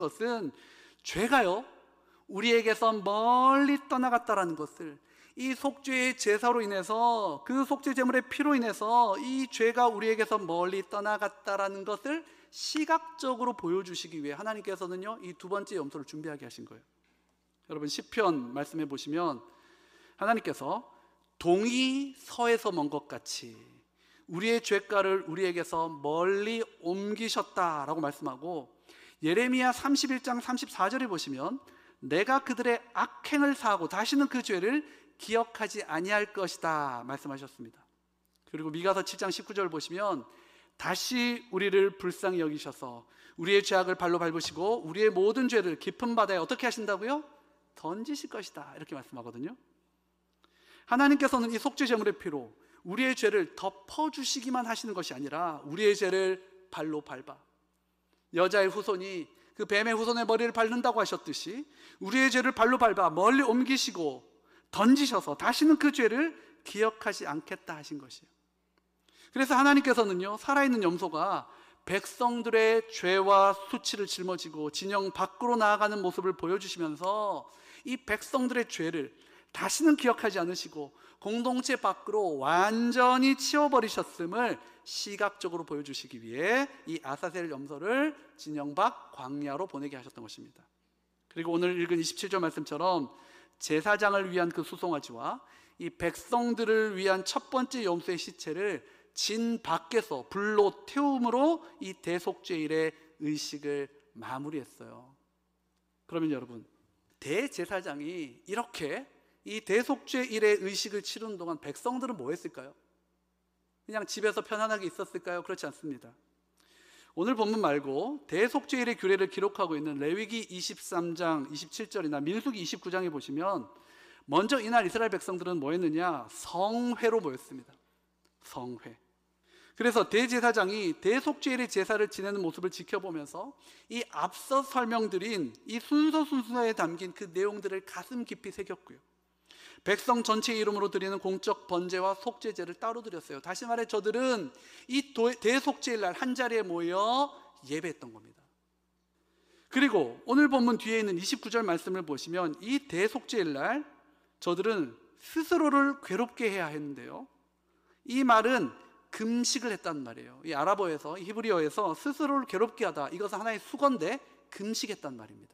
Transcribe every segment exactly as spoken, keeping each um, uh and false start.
것은 죄가요 우리에게서 멀리 떠나갔다라는 것을, 이 속죄의 제사로 인해서, 그 속죄 제물의 피로 인해서 이 죄가 우리에게서 멀리 떠나갔다라는 것을 시각적으로 보여주시기 위해 하나님께서는요 이 두 번째 염소를 준비하게 하신 거예요. 여러분 시편 말씀해 보시면 하나님께서 동이 서에서 먼 것 같이 우리의 죄가를 우리에게서 멀리 옮기셨다라고 말씀하고, 예레미야 삼십일 장 삼십사 절에 보시면 내가 그들의 악행을 사하고 다시는 그 죄를 기억하지 아니할 것이다 말씀하셨습니다. 그리고 미가서 칠 장 십구 절 보시면 다시 우리를 불쌍히 여기셔서 우리의 죄악을 발로 밟으시고 우리의 모든 죄를 깊은 바다에 어떻게 하신다고요? 던지실 것이다, 이렇게 말씀하거든요. 하나님께서는 이 속죄 제물의 피로 우리의 죄를 덮어주시기만 하시는 것이 아니라 우리의 죄를 발로 밟아, 여자의 후손이 그 뱀의 후손의 머리를 밟는다고 하셨듯이 우리의 죄를 발로 밟아 멀리 옮기시고 던지셔서 다시는 그 죄를 기억하지 않겠다 하신 것이에요. 그래서 하나님께서는요 살아있는 염소가 백성들의 죄와 수치를 짊어지고 진영 밖으로 나아가는 모습을 보여주시면서 이 백성들의 죄를 다시는 기억하지 않으시고 공동체 밖으로 완전히 치워버리셨음을 시각적으로 보여주시기 위해 이 아사셀 염소를 진영 밖 광야로 보내게 하셨던 것입니다. 그리고 오늘 읽은 이십칠 절 말씀처럼 제사장을 위한 그 수송아지와 이 백성들을 위한 첫 번째 염소의 시체를 진 밖에서 불로 태움으로 이 대속죄일의 의식을 마무리했어요. 그러면 여러분, 대제사장이 이렇게 이 대속죄일의 의식을 치르는 동안 백성들은 뭐 했을까요? 그냥 집에서 편안하게 있었을까요? 그렇지 않습니다. 오늘 본문 말고 대속죄일의 규례를 기록하고 있는 레위기 이십삼 장 이십칠 절이나 민수기 이십구 장에 보시면 먼저 이날 이스라엘 백성들은 뭐 했느냐? 성회로 모였습니다. 성회. 그래서 대제사장이 대속죄일의 제사를 지내는 모습을 지켜보면서 이 앞서 설명드린 이 순서 순서에 담긴 그 내용들을 가슴 깊이 새겼고요, 백성 전체의 이름으로 드리는 공적 번제와 속죄제를 따로 드렸어요. 다시 말해 저들은 이 대속죄일 날 한자리에 모여 예배했던 겁니다. 그리고 오늘 본문 뒤에 있는 이십구 절 말씀을 보시면 이 대속죄일 날 저들은 스스로를 괴롭게 해야 했는데요, 이 말은 금식을 했다는 말이에요. 이 아랍어에서, 이 히브리어에서 스스로를 괴롭게 하다, 이것은 하나의 수건데 금식했다는 말입니다.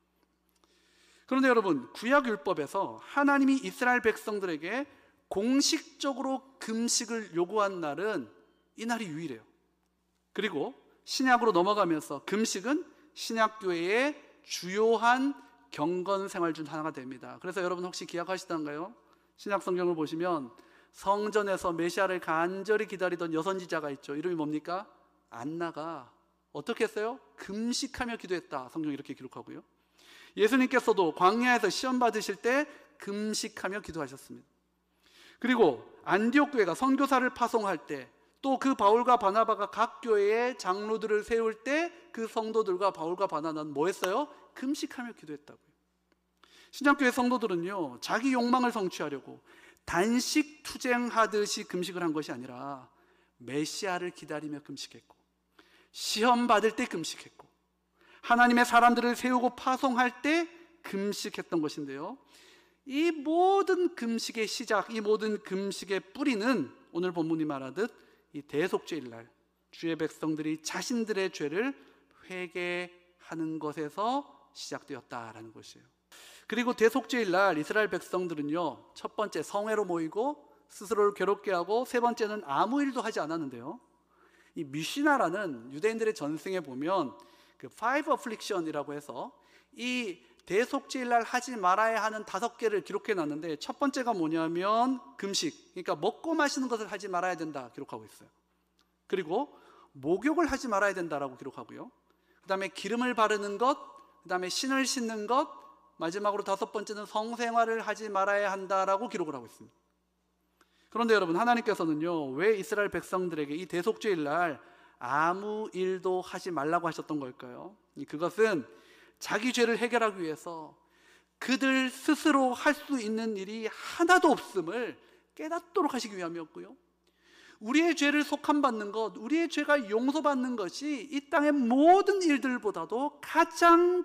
그런데 여러분, 구약율법에서 하나님이 이스라엘 백성들에게 공식적으로 금식을 요구한 날은 이 날이 유일해요. 그리고 신약으로 넘어가면서 금식은 신약교회의 주요한 경건생활 중 하나가 됩니다. 그래서 여러분 혹시 기억하시던가요? 신약 성경을 보시면 성전에서 메시아를 간절히 기다리던 여선지자가 있죠. 이름이 뭡니까? 안나가 어떻게 했어요? 금식하며 기도했다, 성경이 이렇게 기록하고요. 예수님께서도 광야에서 시험 받으실 때 금식하며 기도하셨습니다. 그리고 안디옥 교회가 선교사를 파송할 때, 또 그 바울과 바나바가 각 교회에 장로들을 세울 때 그 성도들과 바울과 바나바는 뭐 했어요? 금식하며 기도했다고요. 신약교회 성도들은요 자기 욕망을 성취하려고 단식 투쟁하듯이 금식을 한 것이 아니라 메시아를 기다리며 금식했고, 시험 받을 때 금식했고, 하나님의 사람들을 세우고 파송할 때 금식했던 것인데요, 이 모든 금식의 시작, 이 모든 금식의 뿌리는 오늘 본문이 말하듯 이 대속죄일 날 주의 백성들이 자신들의 죄를 회개하는 것에서 시작되었다라는 것이에요. 그리고 대속죄일 날 이스라엘 백성들은요 첫 번째 성회로 모이고 스스로를 괴롭게 하고, 세 번째는 아무 일도 하지 않았는데요, 이 미시나라는 유대인들의 전승에 보면 그 five affliction이라고 해서 이 대속죄일 날 하지 말아야 하는 다섯 개를 기록해 놨는데, 첫 번째가 뭐냐면 금식, 그러니까 먹고 마시는 것을 하지 말아야 된다 기록하고 있어요. 그리고 목욕을 하지 말아야 된다라고 기록하고요, 그 다음에 기름을 바르는 것, 그 다음에 신을 신는 것, 마지막으로 다섯 번째는 성생활을 하지 말아야 한다라고 기록을 하고 있습니다. 그런데 여러분, 하나님께서는요 왜 이스라엘 백성들에게 이 대속죄일 날 아무 일도 하지 말라고 하셨던 걸까요? 그것은 자기 죄를 해결하기 위해서 그들 스스로 할 수 있는 일이 하나도 없음을 깨닫도록 하시기 위함이었고요, 우리의 죄를 속함받는 것, 우리의 죄가 용서받는 것이 이 땅의 모든 일들보다도 가장